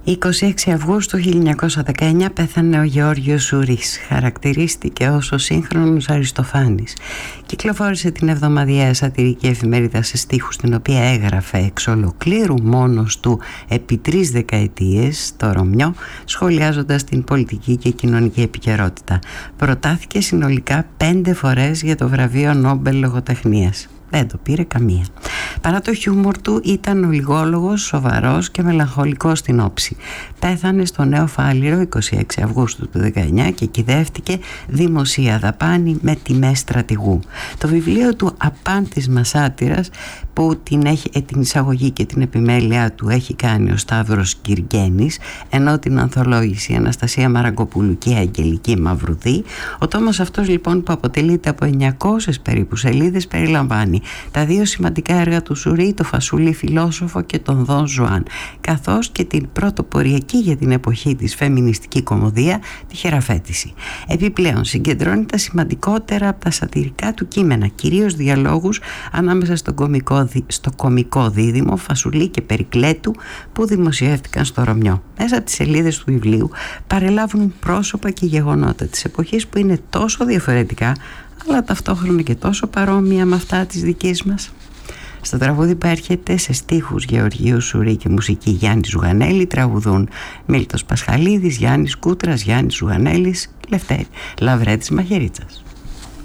26 Αυγούστου 1919 πέθανε ο Γεώργιος Σουρής. Χαρακτηρίστηκε ως ο σύγχρονος Αριστοφάνης. Κυκλοφόρησε την εβδομαδιαία σατυρική εφημερίδα σε στίχους, την οποία έγραφε εξ ολοκλήρου μόνος του επί 3 δεκαετίες, το Ρωμιό, σχολιάζοντας την πολιτική και κοινωνική επικαιρότητα. Προτάθηκε συνολικά 5 φορές για το βραβείο Νόμπελ Λογοτεχνίας. Δεν το πήρε καμία. Παρά το χιούμορ του, ήταν ολιγόλογος, σοβαρός και μελαγχολικός στην όψη. Πέθανε στο Νέο Φάληρο 26 Αυγούστου του 19 και κυδεύτηκε δημοσία δαπάνη με τιμές στρατηγού. Το βιβλίο του «Απάντησμα σάτυρας», που την εισαγωγή και την επιμέλεια του έχει κάνει ο Σταύρος Κυργένης, ενώ την ανθολόγηση Αναστασία Μαραγκοπούλου και Αγγελική Μαυρουδή, ο τόμος αυτός λοιπόν, που αποτελείται από 900 περίπου σελίδες, περιλαμβάνει τα 2 σημαντικά έργα του Σουρή, το Φασουλή Φιλόσοφο και τον Δον Ζουάν, καθώς και την πρωτοποριακή για την εποχή της φεμινιστική κωμωδία, τη Χεραφέτηση. Επιπλέον συγκεντρώνει τα σημαντικότερα από τα σατυρικά του κείμενα, κυρίως διαλόγους ανάμεσα στο κωμικό δίδυμο Φασουλή και Περικλέτου, που δημοσιεύτηκαν στο Ρωμιό. Μέσα από τις σελίδες του βιβλίου παρελάβουν πρόσωπα και γεγονότα της εποχής που είναι τόσο διαφορετικά, αλλά ταυτόχρονα και τόσο παρόμοια με αυτά της δικής μας. Στο τραγούδι που έρχεται, σε στίχους Γεωργίου Σουρή και μουσική Γιάννη Ζουγανέλη, τραγουδούν Μίλτος Πασχαλίδης, Γιάννης Κούτρας, Γιάννης Ζουγανέλης, Λαβρέτης Μαχαιρίτσας.